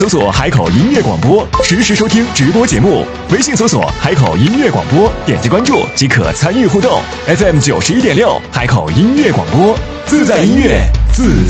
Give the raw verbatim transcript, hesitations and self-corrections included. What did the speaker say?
搜索海口音乐广播，实时收听直播节目。微信搜索海口音乐广播，点击关注即可参与互动。F M 九十一点六，海口音乐广播，自在音乐，自在。